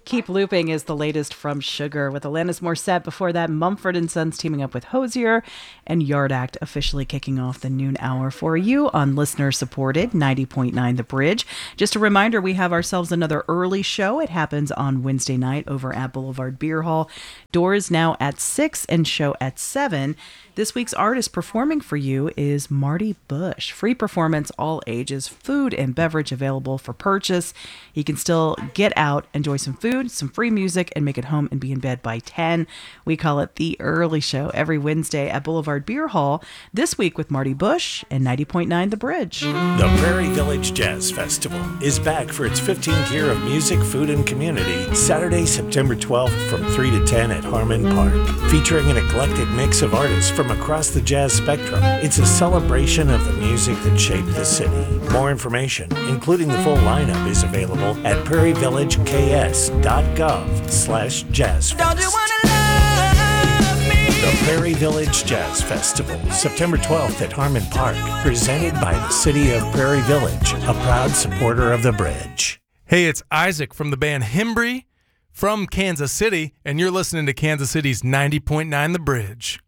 Keep Looping is the latest from Sugar with Alanis Morissette. Before that, Mumford & Sons teaming up with Hozier, and Yard Act officially kicking off the noon hour for you on listener-supported 90.9 The Bridge. Just a reminder, we have ourselves another early show. It happens on Wednesday night over at Boulevard Beer Hall. Doors now at 6 and show at 7. This week's artist performing for you is Marty Bush. Free performance, all ages, food and beverage available for purchase. You can still get out, enjoy some food, some free music, and make it home and be in bed by 10. We call it The Early Show every Wednesday at Boulevard Beer Hall. This week with Marty Bush and 90.9 The Bridge. The Prairie Village Jazz Festival is back for its 15th year of music, food, and community, Saturday, September 12th from 3 to 10 at Harmon Park. Featuring an eclectic mix of artists from across the jazz spectrum, it's a celebration of the music that shaped the city. More information, including the full lineup, is available at prairievillageks.gov/jazzfest. The Prairie Village Jazz Festival, September 12th at Harmon Park, presented by the City of Prairie Village, a proud supporter of the Bridge. Hey, it's Isaac from the band Hembry from Kansas City, and you're listening to Kansas City's 90.9 The Bridge.